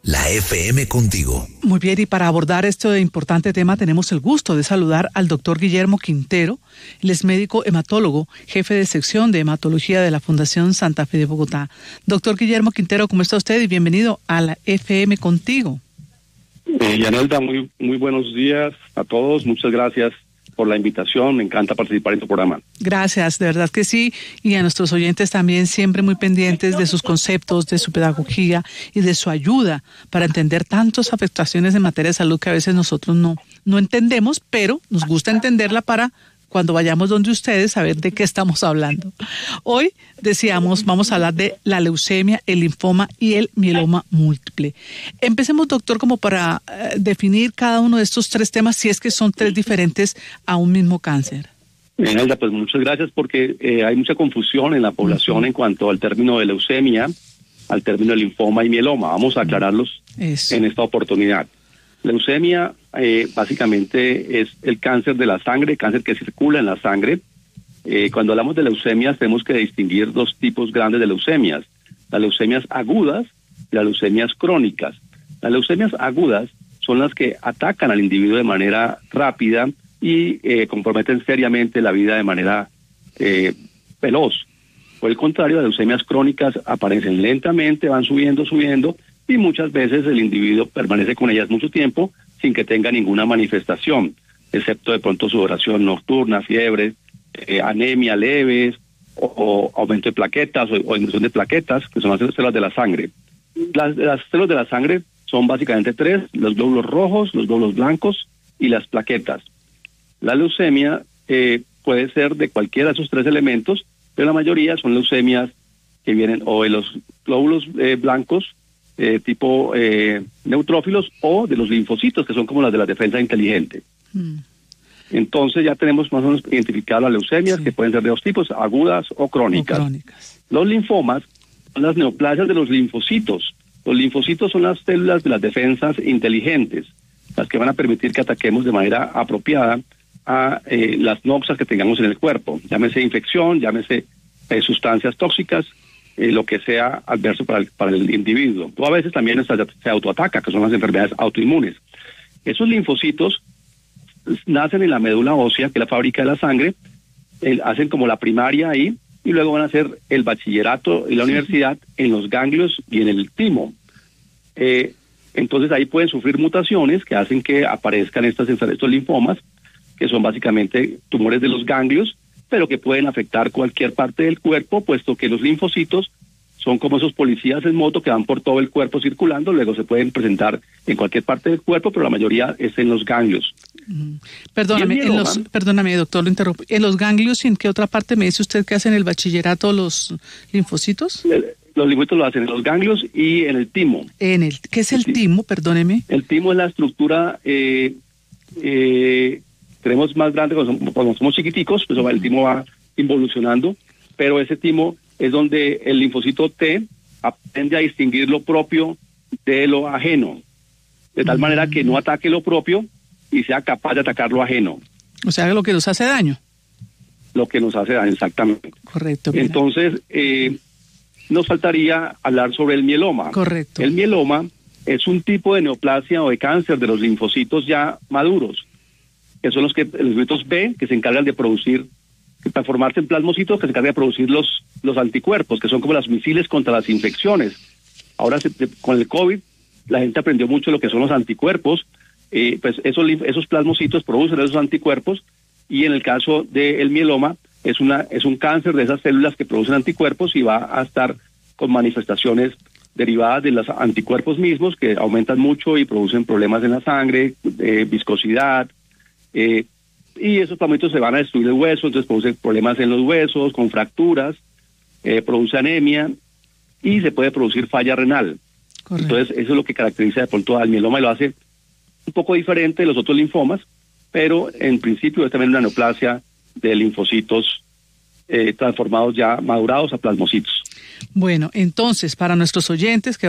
La FM contigo. Muy bien, y para abordar este importante tema tenemos el gusto de saludar al doctor Guillermo Quintero. Él es médico hematólogo, jefe de sección de hematología de la Fundación Santa Fe de Bogotá. Doctor Guillermo Quintero, ¿cómo está usted? Y bienvenido a la FM contigo. Yanelda, muy buenos días a todos. Muchas gracias por la invitación. Me encanta participar en tu programa. Gracias, de verdad que sí. Y a nuestros oyentes también, siempre muy pendientes de sus conceptos, de su pedagogía y de su ayuda para entender tantas afectaciones en materia de salud que a veces nosotros no entendemos, pero nos gusta entenderla para cuando vayamos donde ustedes saber de qué estamos hablando. Hoy decíamos, vamos a hablar de la leucemia, el linfoma y el mieloma múltiple. Empecemos, doctor, como para definir cada uno de estos tres temas, si es que son tres diferentes a un mismo cáncer. Elda, pues muchas gracias porque hay mucha confusión en la población en cuanto al término de leucemia, al término de linfoma y mieloma. Vamos a aclararlos en esta oportunidad. Leucemia básicamente es el cáncer de la sangre, cáncer que circula en la sangre. Cuando hablamos de leucemias tenemos que distinguir dos tipos grandes de leucemias, las leucemias agudas y las leucemias crónicas. Las leucemias agudas son las que atacan al individuo de manera rápida y comprometen seriamente la vida de manera veloz. Por el contrario, las leucemias crónicas aparecen lentamente, van subiendo, y muchas veces el individuo permanece con ellas mucho tiempo sin que tenga ninguna manifestación, excepto de pronto sudoración nocturna, fiebre, anemia leves, o aumento de plaquetas o inducción de plaquetas, que son las células de la sangre. Las células de la sangre son básicamente tres: los glóbulos rojos, los glóbulos blancos y las plaquetas. La leucemia puede ser de cualquiera de esos tres elementos, pero la mayoría son leucemias que vienen o de los glóbulos blancos, tipo neutrófilos, o de los linfocitos, que son como las de la defensa inteligente. Entonces ya tenemos más o menos identificadas las leucemias, que pueden ser de dos tipos, agudas o crónicas. Los linfomas son las neoplasias de los linfocitos. Los linfocitos son las células de las defensas inteligentes, las que van a permitir que ataquemos de manera apropiada a las noxas que tengamos en el cuerpo, llámese infección, llámese sustancias tóxicas, lo que sea adverso para el individuo. O a veces también se autoataca, que son las enfermedades autoinmunes. Esos linfocitos nacen en la médula ósea, que es la fábrica de la sangre, hacen como la primaria ahí, y luego van a hacer el bachillerato y la universidad en los ganglios y en el timo. Entonces ahí pueden sufrir mutaciones que hacen que aparezcan estos linfomas, que son básicamente tumores de los ganglios, pero que pueden afectar cualquier parte del cuerpo, puesto que los linfocitos son como esos policías en moto que van por todo el cuerpo circulando. Luego se pueden presentar en cualquier parte del cuerpo, pero la mayoría es en los ganglios. Perdóname, doctor, lo interrumpo. ¿En los ganglios y en qué otra parte me dice usted que hacen el bachillerato los linfocitos? Los linfocitos lo hacen en los ganglios y en el timo. ¿Qué es el timo? Perdóneme. El timo es la estructura... tenemos más grande cuando somos chiquiticos, pues el timo va involucionando, pero ese timo es donde el linfocito T aprende a distinguir lo propio de lo ajeno, de tal manera que no ataque lo propio y sea capaz de atacar lo ajeno. O sea, lo que nos hace daño. Lo que nos hace daño, exactamente. Correcto. Entonces, nos faltaría hablar sobre el mieloma. Correcto. El mieloma es un tipo de neoplasia o de cáncer de los linfocitos ya maduros, que son los linfocitos B, que se encargan de transformarse en plasmocitos, que se encargan de producir los anticuerpos, que son como los misiles contra las infecciones. Ahora, con el COVID, la gente aprendió mucho lo que son los anticuerpos. Pues esos plasmocitos producen esos anticuerpos, y en el caso del mieloma, es un cáncer de esas células que producen anticuerpos, y va a estar con manifestaciones derivadas de los anticuerpos mismos, que aumentan mucho y producen problemas en la sangre, viscosidad, y esos plasmocitos se van a destruir el hueso, entonces producen problemas en los huesos, con fracturas, produce anemia, y se puede producir falla renal. Correcto. Entonces eso es lo que caracteriza de pronto al mieloma y lo hace un poco diferente de los otros linfomas, pero en principio es también una neoplasia de linfocitos transformados ya madurados a plasmocitos. Bueno, entonces para nuestros oyentes que